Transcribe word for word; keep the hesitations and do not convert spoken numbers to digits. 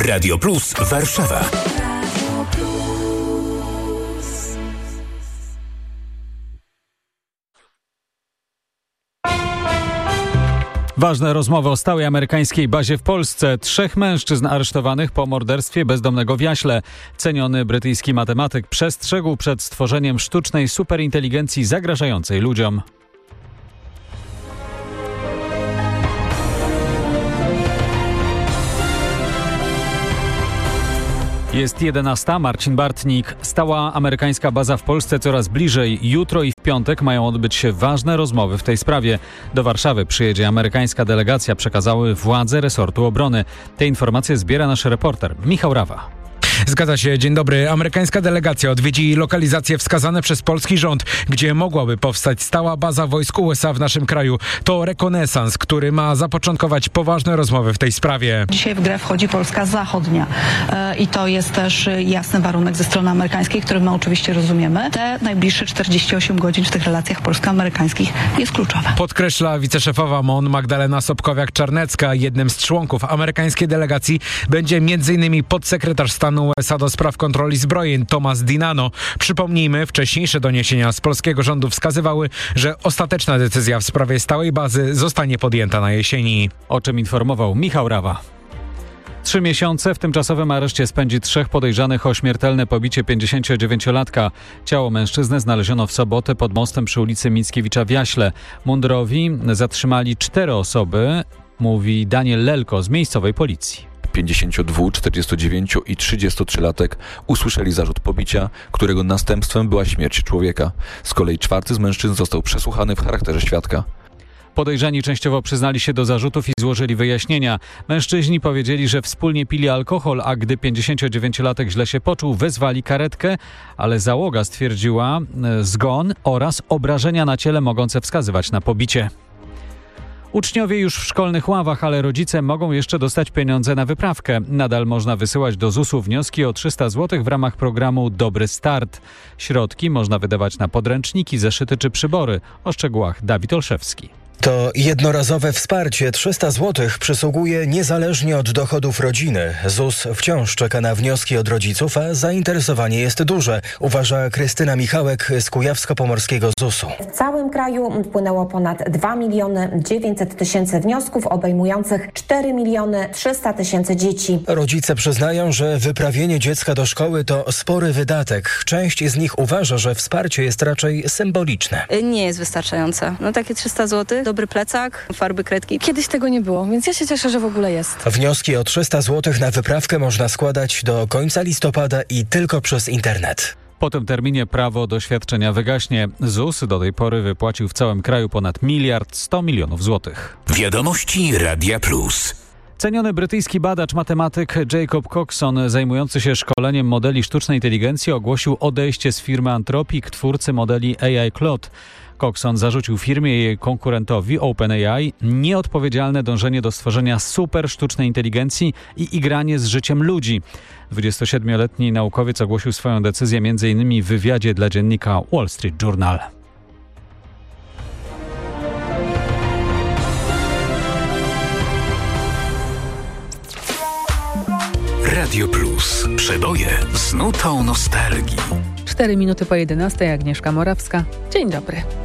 Radio Plus Warszawa. Ważne rozmowy o stałej amerykańskiej bazie w Polsce. Trzech mężczyzn aresztowanych po morderstwie bezdomnego w Jaśle. Ceniony brytyjski matematyk przestrzegł przed stworzeniem sztucznej superinteligencji zagrażającej ludziom. Jest jedenasta. Marcin Bartnik. Stała amerykańska baza w Polsce coraz bliżej. Jutro i w piątek mają odbyć się ważne rozmowy w tej sprawie. Do Warszawy przyjedzie amerykańska delegacja, przekazały władze resortu obrony. Te informacje zbiera nasz reporter Michał Rawa. Zgadza się. Dzień dobry. Amerykańska delegacja odwiedzi lokalizacje wskazane przez polski rząd, gdzie mogłaby powstać stała baza wojsk U S A w naszym kraju. To rekonesans, który ma zapoczątkować poważne rozmowy w tej sprawie. Dzisiaj w grę wchodzi Polska Zachodnia e, i to jest też jasny warunek ze strony amerykańskiej, który my oczywiście rozumiemy. Te najbliższe czterdzieści osiem godzin w tych relacjach polsko-amerykańskich jest kluczowe. Podkreśla wiceszefowa M O N Magdalena Sobkowiak-Czarnecka. Jednym z członków amerykańskiej delegacji będzie między innymi podsekretarz stanu U S A do spraw kontroli zbrojeń Thomas Dinano. Przypomnijmy, wcześniejsze doniesienia z polskiego rządu wskazywały, że ostateczna decyzja w sprawie stałej bazy zostanie podjęta na jesieni. O czym informował Michał Rawa. Trzy miesiące w tymczasowym areszcie spędzi trzech podejrzanych o śmiertelne pobicie pięćdziesięciodziewięciolatka. Ciało mężczyzny znaleziono w sobotę pod mostem przy ulicy Mickiewicza w Jaśle. Mundurowi zatrzymali cztery osoby, mówi Daniel Lelko z miejscowej policji. pięćdziesięciodwu, czterdziestodziewięciu i trzydziestotrzylatek usłyszeli zarzut pobicia, którego następstwem była śmierć człowieka. Z kolei czwarty z mężczyzn został przesłuchany w charakterze świadka. Podejrzani częściowo przyznali się do zarzutów i złożyli wyjaśnienia. Mężczyźni powiedzieli, że wspólnie pili alkohol, a gdy pięćdziesięciodziewięciolatek źle się poczuł, wezwali karetkę, ale załoga stwierdziła e, zgon oraz obrażenia na ciele mogące wskazywać na pobicie. Uczniowie już w szkolnych ławach, ale rodzice mogą jeszcze dostać pieniądze na wyprawkę. Nadal można wysyłać do zusu wnioski o trzysta złotych w ramach programu Dobry Start. Środki można wydawać na podręczniki, zeszyty czy przybory. O szczegółach Dawid Olszewski. To jednorazowe wsparcie trzysta złotych przysługuje niezależnie od dochodów rodziny. ZUS wciąż czeka na wnioski od rodziców, a zainteresowanie jest duże, uważa Krystyna Michałek z Kujawsko-Pomorskiego zusu. W całym kraju wpłynęło ponad dwa miliony dziewięćset tysięcy wniosków obejmujących cztery miliony trzysta tysięcy dzieci. Rodzice przyznają, że wyprawienie dziecka do szkoły to spory wydatek. Część z nich uważa, że wsparcie jest raczej symboliczne. Nie jest wystarczające. No takie trzysta złotych, dobry plecak, farby, kredki. Kiedyś tego nie było, więc ja się cieszę, że w ogóle jest. Wnioski o trzysta złotych na wyprawkę można składać do końca listopada i tylko przez internet. Po tym terminie prawo do świadczenia wygaśnie. ZUS do tej pory wypłacił w całym kraju ponad miliard sto milionów złotych. Wiadomości Radia Plus. Ceniony brytyjski badacz, matematyk Jacob Coxon, zajmujący się szkoleniem modeli sztucznej inteligencji, ogłosił odejście z firmy Anthropic, twórcy modeli A I Claude. Coxon zarzucił firmie i jej konkurentowi OpenAI nieodpowiedzialne dążenie do stworzenia super sztucznej inteligencji i igranie z życiem ludzi. dwudziestosiedmioletni naukowiec ogłosił swoją decyzję m.in. w wywiadzie dla dziennika Wall Street Journal. Radio Plus. Przeboje z nutą nostalgii. Cztery minuty po jedenastej. Agnieszka Morawska. Dzień dobry.